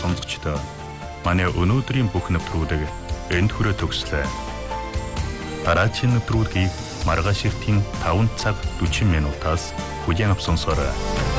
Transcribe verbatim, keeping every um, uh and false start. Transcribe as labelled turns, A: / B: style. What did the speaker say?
A: сонсогчдоо манай өнөөдрийн бүх нэвтрүүлэг энд хүрээ төгслөө. Дараагийн нэвтрүүлгийг маргааш эртний таван цаг дөрвөн минутаас хүлээн авсан сорой.